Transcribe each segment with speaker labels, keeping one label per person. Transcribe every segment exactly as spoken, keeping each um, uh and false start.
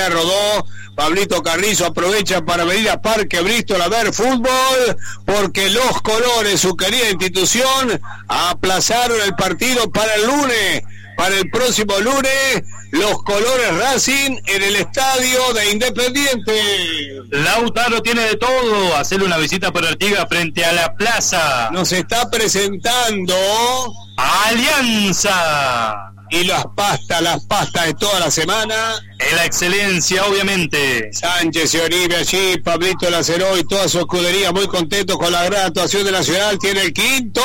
Speaker 1: de Rodó. Pablito Carrizo aprovecha para venir a Parque Bristol a ver fútbol, porque los colores, su querida institución, aplazaron el partido para el lunes, para el próximo lunes, los colores Racing en el estadio de Independiente.
Speaker 2: Lautaro tiene de todo, hacerle una visita por Artigas frente a la plaza.
Speaker 1: Nos está presentando
Speaker 2: Alianza.
Speaker 1: Y las pastas, las pastas de toda la semana.
Speaker 2: En la excelencia, obviamente.
Speaker 1: Sánchez y Oribe allí, Pablito Laceró y toda su escudería muy contentos con la gran actuación de Nacional. Tiene el quinto.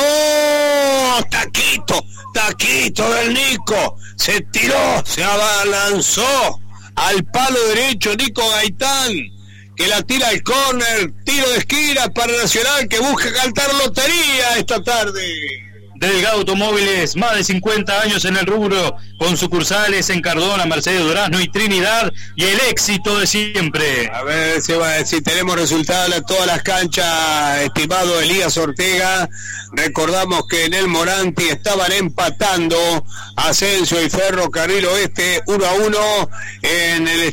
Speaker 1: Taquito, taquito del Nico. Se tiró, se abalanzó al palo derecho Nico Gaitán, que la tira al córner. Tiro de esquina para Nacional, que busca cantar lotería esta tarde.
Speaker 2: Delgado Automóviles, más de cincuenta años en el rubro, con sucursales en Cardona, Mercedes, Durazno y Trinidad, y el éxito de siempre.
Speaker 1: A ver si, va, si tenemos resultados en todas las canchas, estimado Elías Ortega. Recordamos que en el Moranti estaban empatando Ascenso y Ferrocarril Oeste uno a uno en el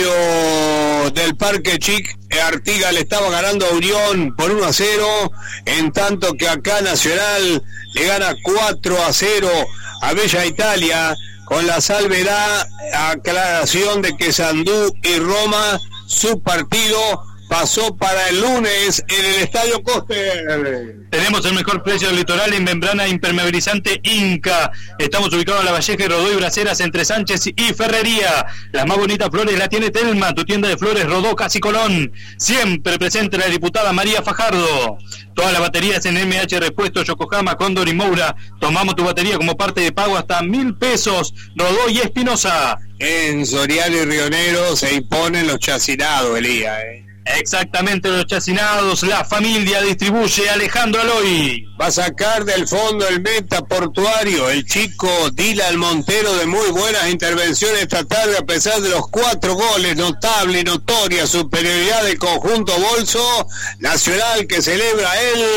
Speaker 1: estadio del Parque Chic. Artigas le estaba ganando a Unión por uno a cero, en tanto que acá Nacional le gana cuatro a cero a Bella Italia, con la salvedad, aclaración de que Sandú y Roma, su partido pasó para el lunes en el Estadio Coster.
Speaker 2: Tenemos el mejor precio del litoral en membrana impermeabilizante Inca. Estamos ubicados en La Valleja, Rodó y Braceras, entre Sánchez y Ferrería. Las más bonitas flores la tiene Telma, tu tienda de flores Rodó, Casi Colón. Siempre presente la diputada María Fajardo. Todas las baterías en M H Repuestos, Yokohama, Cóndor y Moura. Tomamos tu batería como parte de pago hasta mil pesos. Rodó y Espinosa.
Speaker 1: En Soriano y Rionero se imponen los chacinados, Elías, ¿eh?
Speaker 2: Exactamente, los chacinados, la familia distribuye. Alejandro Aloy.
Speaker 1: Va a sacar del fondo el meta portuario, el chico Dylan Montero, de muy buenas intervenciones esta tarde, a pesar de los cuatro goles. Notable y notoria superioridad del conjunto Bolso Nacional, que celebra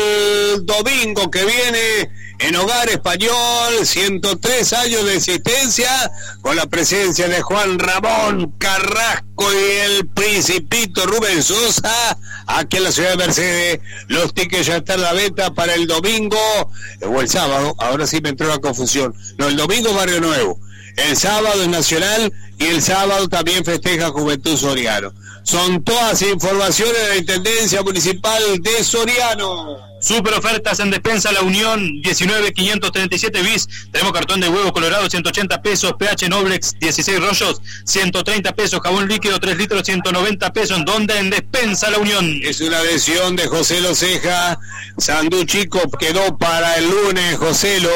Speaker 1: el domingo que viene en Hogar Español, ciento tres años de existencia, con la presencia de Juan Ramón Carrasco y el Principito Rubén Sosa, aquí en la ciudad de Mercedes. Los tickets ya están a la venta para el domingo, o el sábado, ahora sí me entró la confusión. No, el domingo Barrio Nuevo, el sábado es Nacional, y el sábado también festeja Juventud Soriano. Son todas informaciones de la Intendencia Municipal de Soriano.
Speaker 2: Super ofertas en Despensa La Unión, diecinueve quinientos treinta y siete bis. Tenemos cartón de huevo colorado, ciento ochenta pesos. P H Noblex, dieciséis rollos, ciento treinta pesos. Jabón líquido, tres litros, ciento noventa pesos. ¿En dónde? En Despensa La Unión.
Speaker 1: Es una adhesión de Joselo Ceja. Sandú Chico quedó para el lunes, Joselo,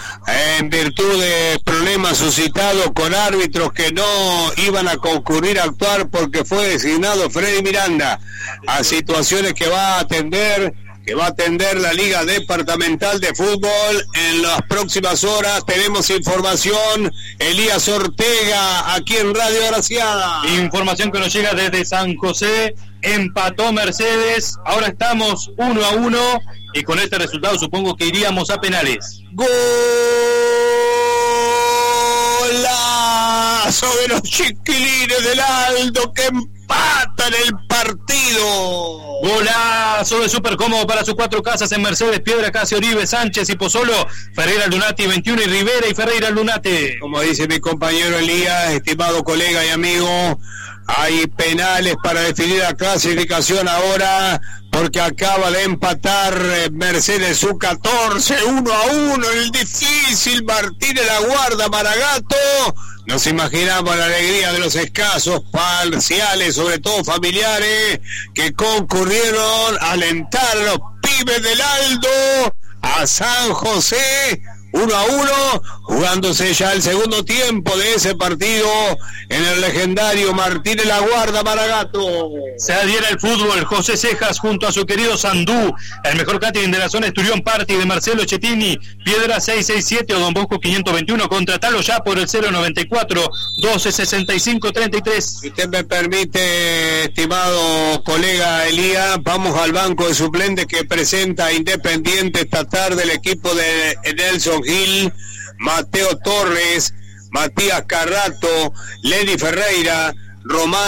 Speaker 1: en virtud de problemas suscitados con árbitros que no iban a concurrir a actuar porque fue designado Freddy Miranda, a situaciones que va a atender que va a atender la Liga Departamental de Fútbol en las próximas horas. Tenemos información, Elías Ortega, aquí en Radio Graciada.
Speaker 2: Información que nos llega desde San José. Empató Mercedes, ahora estamos uno a uno, y con este resultado supongo que iríamos a penales.
Speaker 1: Golazo de los chiquilines del Aldo, que empatan el partido.
Speaker 2: Golazo de súper cómodo para sus cuatro casas en Mercedes, Piedra, Casi, Oribe, Sánchez y Pozzolo, Ferreira Lunati veintiuno y Rivera y Ferreira Lunate.
Speaker 1: Como dice mi compañero Elías, estimado colega y amigo, hay penales para definir la clasificación ahora, porque acaba de empatar Mercedes U catorce, uno a uno, el difícil Martínez La Guarda, Maragato. Nos imaginamos la alegría de los escasos parciales, sobre todo familiares, que concurrieron a alentar a los pibes del Aldo a San José. Uno a uno, jugándose ya el segundo tiempo de ese partido en el legendario Martínez La Guarda, Maragato.
Speaker 2: Se adhiera el fútbol, José Cejas junto a su querido Sandú, el mejor catering de la zona Esturión Party de Marcelo Chettini, Piedra seiscientos sesenta y siete o Don Bosco quinientos veintiuno, contratalo ya por el cero noventa y cuatro, doce sesenta y cinco, treinta y tres.
Speaker 1: Si usted me permite, estimado colega Elías, vamos al banco de suplentes que presenta Independiente esta tarde el equipo de Nelson Gil, Mateo Torres, Matías Carrato, Lenny Ferreira, Román